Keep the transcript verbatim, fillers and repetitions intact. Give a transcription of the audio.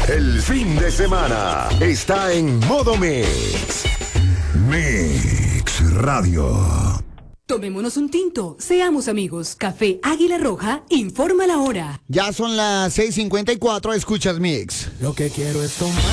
El fin de semana está en modo Mix. Mix Radio. Tomémonos un tinto, seamos amigos. Café Águila Roja informa la hora. Ya son las seis cincuenta y cuatro, escuchas Mix. Lo que quiero es tomar.